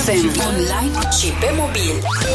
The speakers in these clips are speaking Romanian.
FM, online și pe mobil.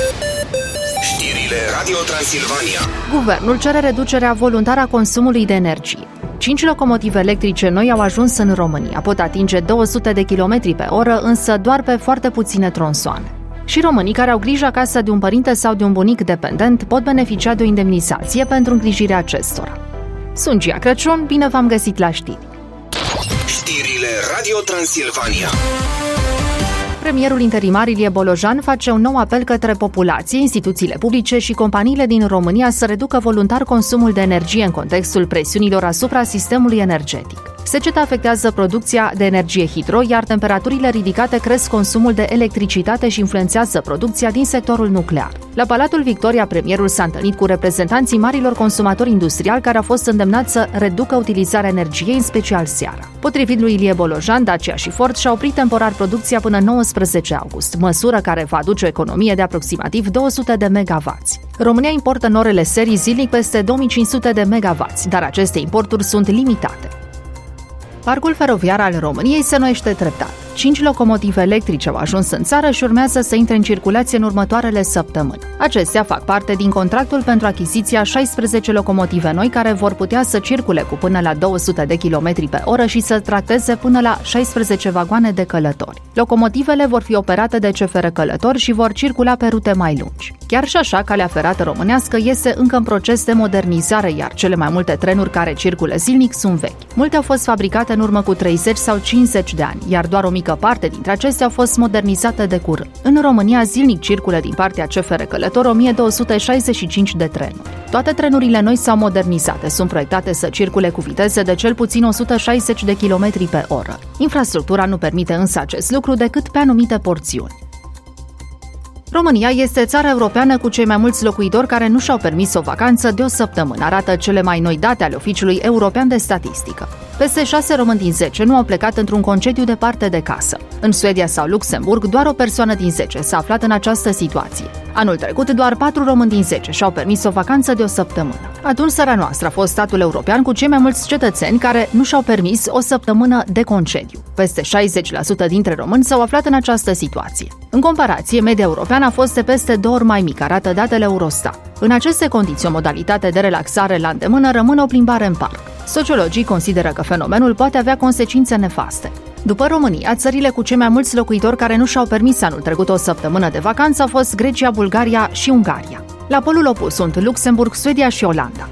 Știrile Radio Transilvania. Guvernul cere reducerea voluntară a consumului de energie. 5 locomotive electrice noi au ajuns în România. Pot atinge 200 de km pe oră, însă doar pe foarte puține tronsoane. Și românii care au grijă acasă de un părinte sau de un bunic dependent pot beneficia de o indemnizație pentru îngrijirea acestora. Sunt Gia Crăciun, bine v-am găsit la știri. Știrile Radio Transilvania. Premierul interimar Ilie Bolojan face un nou apel către populație, instituțiile publice și companiile din România să reducă voluntar consumul de energie în contextul presiunilor asupra sistemului energetic. Seceta afectează producția de energie hidro, iar temperaturile ridicate cresc consumul de electricitate și influențează producția din sectorul nuclear. La Palatul Victoria, premierul s-a întâlnit cu reprezentanții marilor consumatori industriali care au fost îndemnați să reducă utilizarea energiei, în special seara. Potrivit lui Ilie Bolojan, Dacia și Ford și-au oprit temporar producția până 19 august, măsură care va aduce o economie de aproximativ 200 de megawatts. România importă în orele serii zilnic peste 2500 de megawatts, dar aceste importuri sunt limitate. Parcul feroviar al României se înnoiește treptat. 5 locomotive electrice au ajuns în țară și urmează să intre în circulație în următoarele săptămâni. Acestea fac parte din contractul pentru achiziția 16 locomotive noi care vor putea să circule cu până la 200 de km pe oră și să tracteze până la 16 vagoane de călători. Locomotivele vor fi operate de CFR Călători și vor circula pe rute mai lungi. Chiar și așa, calea ferată românească este încă în proces de modernizare, iar cele mai multe trenuri care circulă zilnic sunt vechi. Multe au fost fabricate în urmă cu 30 sau 50 de ani, iar doar o mică parte dintre acestea au fost modernizate de curând. În România zilnic circulă din partea CFR Călător 1265 de trenuri. Toate trenurile noi sau modernizate sunt proiectate să circule cu viteze de cel puțin 160 de km pe oră. Infrastructura nu permite însă acest lucru decât pe anumite porțiuni. România este țara europeană cu cei mai mulți locuitori care nu și-au permis o vacanță de o săptămână, arată cele mai noi date ale Oficiului European de Statistică. Peste 6 români din 10 nu au plecat într-un concediu departe de casă. În Suedia sau Luxemburg, doar o persoană din 10 s-a aflat în această situație. Anul trecut, doar 4 români din 10 și-au permis o vacanță de o săptămână. Atunci, țara noastră a fost statul european cu cei mai mulți cetățeni care nu și-au permis o săptămână de concediu. Peste 60% dintre români s-au aflat în această situație. În comparație, media europeană a fost de peste 2 ori mai mică, arată datele Eurostat. În aceste condiții, o modalitate de relaxare la îndemână rămâne o plimbare în parc. Sociologii consideră că fenomenul poate avea consecințe nefaste. După România, țările cu cei mai mulți locuitori care nu și-au permis anul trecut o săptămână de vacanță au fost Grecia, Bulgaria și Ungaria. La polul opus sunt Luxemburg, Suedia și Olanda.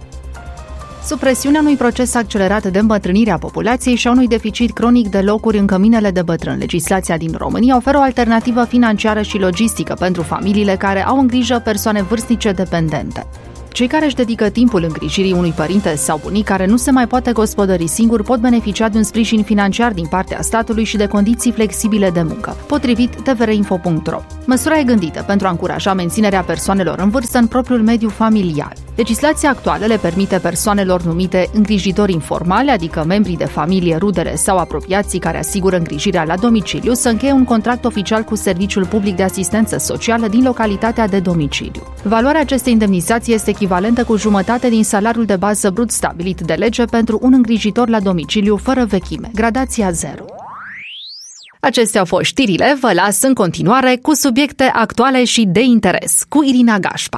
Sub presiunea unui proces accelerat de îmbătrânire a populației și a unui deficit cronic de locuri în căminele de bătrâni, legislația din România oferă o alternativă financiară și logistică pentru familiile care au în grijă persoane vârstnice dependente. Cei care își dedică timpul îngrijirii unui părinte sau bunic care nu se mai poate gospodări singur pot beneficia de un sprijin financiar din partea statului și de condiții flexibile de muncă, potrivit tvrinfo.ro. Măsura e gândită pentru a încuraja menținerea persoanelor în vârstă în propriul mediu familial. Legislația actuală le permite persoanelor numite îngrijitori informali, adică membrii de familie, rudele sau apropiații care asigură îngrijirea la domiciliu, să încheie un contract oficial cu Serviciul Public de Asistență Socială din localitatea de domiciliu. Valoarea acestei indemnizații este echivalentă cu jumătate din salariul de bază brut stabilit de lege pentru un îngrijitor la domiciliu fără vechime, gradația 0. Acestea au fost știrile, vă las în continuare cu subiecte actuale și de interes, cu Irina Gașpa.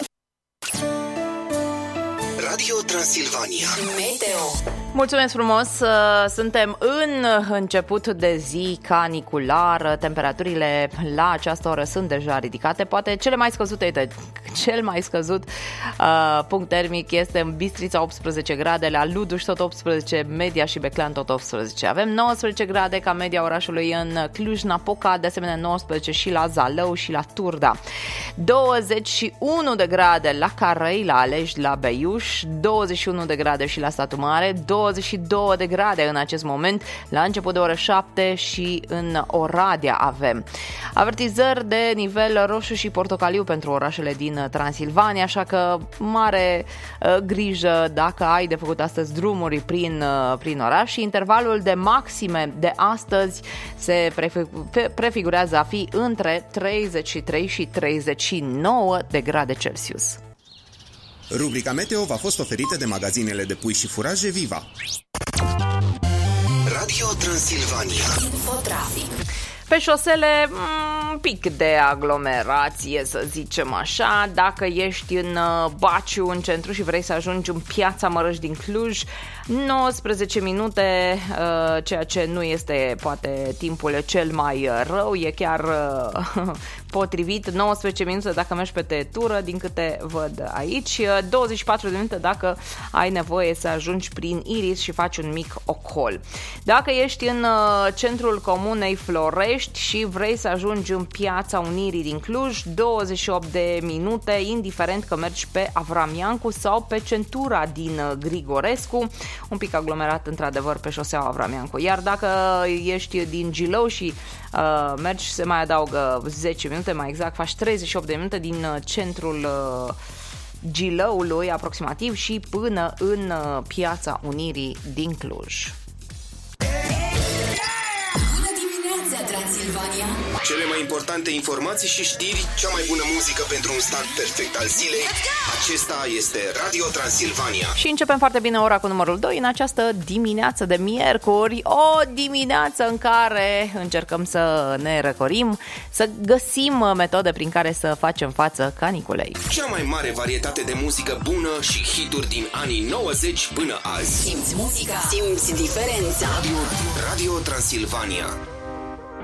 Radio Transilvania. Meteo. Mulțumesc frumos! Suntem în început de zi canicular, temperaturile la această oră sunt deja ridicate, poate cel mai scăzut punct termic este în Bistrița 18 grade, la Luduș tot 18, Media și Beclean tot 18. Avem 19 grade ca media orașului în Cluj-Napoca, de asemenea 19 și la Zalău și la Turda. 21 de grade la Carei, la Alești, la Beiuș, 21 de grade și la Satu Mare, 22 de grade în acest moment, la început de oră 7 și în Oradea avem. Avertizări de nivel roșu și portocaliu pentru orașele din Transilvania, așa că mare grijă dacă ai de făcut astăzi drumuri prin oraș. Și intervalul de maxime de astăzi se prefigurează a fi între 33 și 39 de grade Celsius. Rubrica Meteo v-a fost oferită de magazinele de pui și furaje Viva. Radio Transilvania. Infotrafic. Pe șosele, un pic de aglomerație, să zicem așa. Dacă ești în Baciu, în centru, și vrei să ajungi în Piața Mărăș din Cluj, 19 minute, ceea ce nu este poate timpul cel mai rău, e chiar potrivit. 19 minute dacă mergi pe tăietură, din câte văd aici, 24 de minute dacă ai nevoie să ajungi prin Iris și faci un mic ocol. Dacă ești în centrul comunei Florești și vrei să ajungi în Piața Unirii din Cluj, 28 de minute, indiferent că mergi pe Avram Iancu sau pe centura din Grigorescu, un pic aglomerat într-adevăr pe șoseaua Avram Iancu. Iar dacă ești din Gilău și mergi, se mai adaugă 10 minute, mai exact, faci 38 de minute din centrul Gilăului aproximativ și până în Piața Unirii din Cluj. Transilvania. Cele mai importante informații și știri, cea mai bună muzică pentru un start perfect al zilei. Acesta este Radio Transilvania. Și începem foarte bine ora cu numărul 2 în această dimineață de miercuri, o dimineață în care încercăm să ne răcorim, să găsim metode prin care să facem față caniculei. Cea mai mare varietate de muzică bună și hituri din anii 90 până azi. Simți muzica, simți diferența. Radio Transilvania.